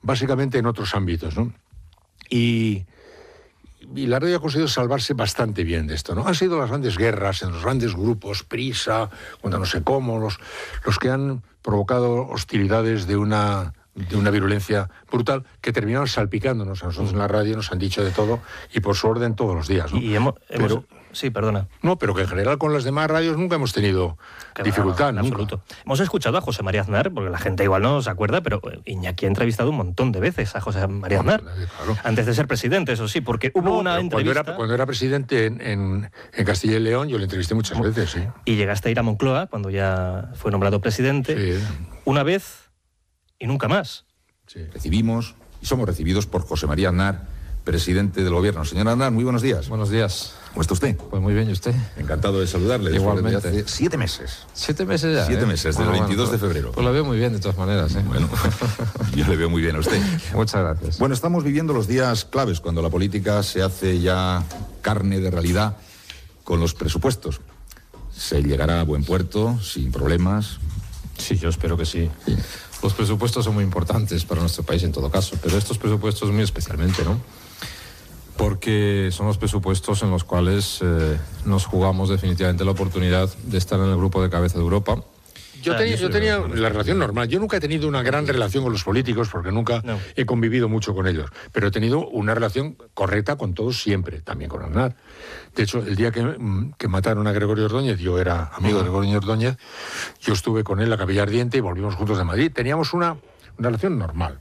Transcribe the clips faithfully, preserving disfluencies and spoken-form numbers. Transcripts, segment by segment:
básicamente en otros ámbitos, ¿no? Y, y la radio ha conseguido salvarse bastante bien de esto, ¿no? Han sido las grandes guerras en los grandes grupos, Prisa, cuando no sé cómo, los, los que han provocado hostilidades de una... de una virulencia brutal, que terminaron salpicándonos a nosotros en la radio, nos han dicho de todo, y por su orden todos los días, ¿no? Y hemos, hemos, pero, sí, perdona. No, pero que en general con las demás radios nunca hemos tenido que dificultad, no, no, nunca. Absoluto. Hemos escuchado a José María Aznar, porque la gente igual no se acuerda, pero Iñaki ha entrevistado un montón de veces a José María Aznar, claro. Antes de ser presidente, eso sí, porque hubo no, una entrevista... Cuando era, cuando era presidente en, en, en Castilla y León, yo le entrevisté muchas veces, sí. Y llegaste a ir a Moncloa, cuando ya fue nombrado presidente, sí. Una vez y nunca más. Sí. Recibimos y somos recibidos por José María Aznar, presidente del gobierno. Señor Aznar, muy buenos días. Buenos días. ¿Cómo está usted? Pues muy bien, ¿y usted? Encantado de saludarle. Igualmente. Después de hace siete meses. Siete meses ya. Siete ¿eh? meses, bueno, del veintidós bueno, de febrero. Pues lo veo muy bien, de todas maneras. ¿eh? Bueno, yo le veo muy bien a usted. Muchas gracias. Bueno, estamos viviendo los días claves, cuando la política se hace ya carne de realidad con los presupuestos. Se llegará a buen puerto, sin problemas. Sí, yo espero que sí. sí. Los presupuestos son muy importantes para nuestro país en todo caso, pero estos presupuestos muy especialmente, ¿no? Porque son los presupuestos en los cuales eh, nos jugamos definitivamente la oportunidad de estar en el grupo de cabeza de Europa. Yo tenía, yo tenía la relación normal. Yo nunca he tenido una gran relación con los políticos porque nunca no. he convivido mucho con ellos. Pero he tenido una relación correcta con todos siempre, también con Aznar. De hecho, el día que, que mataron a Gregorio Ordóñez, yo era amigo de Gregorio Ordóñez, yo estuve con él en la Capilla Ardiente y volvimos juntos de Madrid. Teníamos una, una relación normal.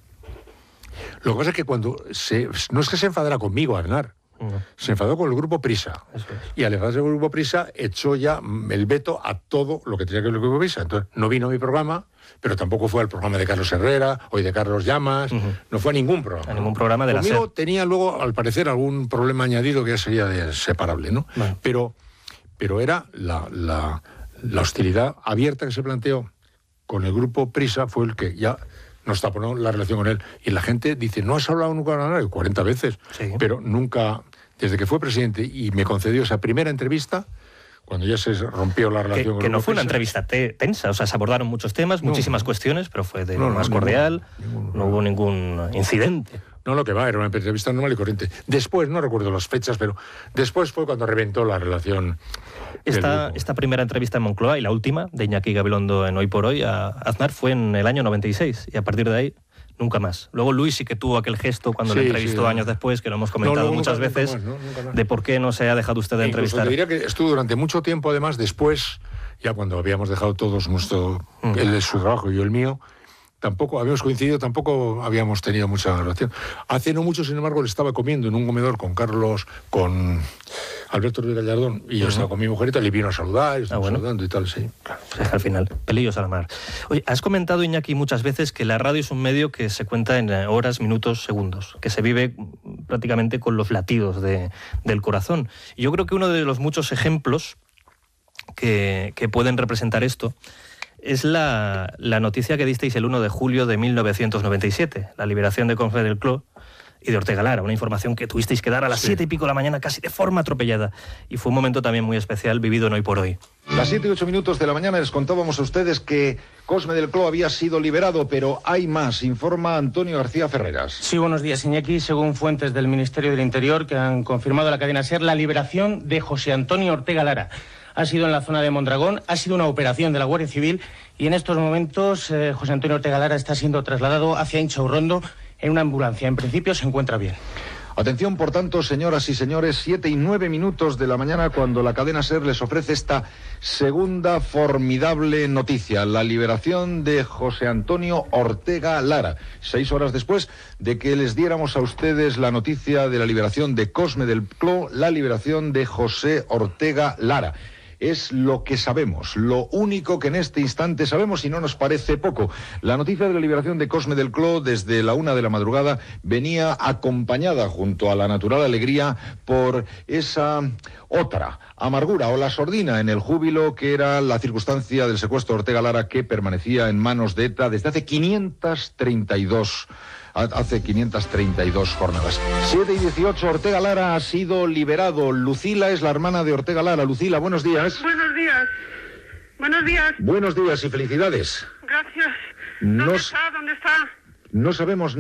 Lo que pasa es que cuando se, no es que se enfadara conmigo, Aznar. No. Se enfadó con el grupo Prisa. Eso es. Y al enfadarse con el grupo Prisa, echó ya el veto a todo lo que tenía que ver con el grupo Prisa. Entonces, no vino a mi programa, pero tampoco fue al programa de Carlos Herrera o de Carlos Llamas. Uh-huh. No fue a ningún programa. A ningún programa de la Conmigo SER. Tenía luego, al parecer, algún problema añadido que ya sería de separable, ¿no? Bueno. Pero, pero era la, la, la hostilidad abierta que se planteó con el grupo Prisa, fue el que ya... nos taponó la relación con él. Y la gente dice, ¿no has hablado nunca con nadie? cuarenta veces. Sí. Pero nunca, desde que fue presidente y me concedió esa primera entrevista, cuando ya se rompió la relación que, con que el no fue Prisa. Una entrevista te, tensa, o sea, se abordaron muchos temas, no, muchísimas no. cuestiones, pero fue de no, lo más no, cordial, ninguno, ninguno, no hubo ningún incidente. No, lo que va, era una entrevista normal y corriente. Después, no recuerdo las fechas, pero después fue cuando reventó la relación. Esta, esta primera entrevista en Moncloa y la última de Iñaki Gabilondo en Hoy por Hoy a Aznar fue en el año noventa y seis y a partir de ahí nunca más. Luego Luis sí que tuvo aquel gesto cuando sí, le entrevistó sí, años después, que lo hemos comentado no, muchas nunca, veces, nunca más, no, nunca más. De por qué no se ha dejado usted de entrevistar. Te diría que estuvo durante mucho tiempo, además, después, ya cuando habíamos dejado todos nuestro, mm. él su trabajo y yo el mío, tampoco habíamos coincidido, tampoco habíamos tenido mucha relación. Hace no mucho, sin embargo, le estaba comiendo en un comedor con Carlos, con Alberto Ruiz Gallardón, y yo uh-huh. estaba con mi mujer y tal, y vino a saludar, y estaba ah, bueno. saludando y tal, sí. Claro, al final, pelillos a la mar. Oye, has comentado, Iñaki, muchas veces que la radio es un medio que se cuenta en horas, minutos, segundos, que se vive prácticamente con los latidos de, del corazón. Y yo creo que uno de los muchos ejemplos que, que pueden representar esto es la, la noticia que disteis el uno de julio de mil novecientos noventa y siete, la liberación de Cosme del Clos y de Ortega Lara, una información que tuvisteis que dar a las sí. siete y pico de la mañana casi de forma atropellada. Y fue un momento también muy especial vivido en Hoy por Hoy. Las siete y ocho minutos de la mañana les contábamos a ustedes que Cosme del Clos había sido liberado, pero hay más, informa Antonio García Ferreras. Sí, buenos días, Iñaki. Según fuentes del Ministerio del Interior que han confirmado a la cadena SER, la liberación de José Antonio Ortega Lara ha sido en la zona de Mondragón, ha sido una operación de la Guardia Civil y en estos momentos eh, José Antonio Ortega Lara está siendo trasladado hacia Inchaurrondo en una ambulancia. En principio se encuentra bien. Atención, por tanto, señoras y señores, siete y nueve minutos de la mañana cuando la cadena SER les ofrece esta segunda formidable noticia, la liberación de José Antonio Ortega Lara. Seis horas después de que les diéramos a ustedes la noticia de la liberación de Cosme del Clos, la liberación de José Ortega Lara. Es lo que sabemos, lo único que en este instante sabemos y no nos parece poco. La noticia de la liberación de Cosme del Clos desde la una de la madrugada venía acompañada junto a la natural alegría por esa otra amargura o la sordina en el júbilo que era la circunstancia del secuestro de Ortega Lara que permanecía en manos de ETA desde hace quinientas treinta y dos hace quinientas treinta y dos jornadas. siete y dieciocho, Ortega Lara ha sido liberado. Lucila es la hermana de Ortega Lara. Lucila, buenos días. Buenos días. Buenos días. Buenos días y felicidades. Gracias. ¿Dónde no, está? ¿Dónde está? No sabemos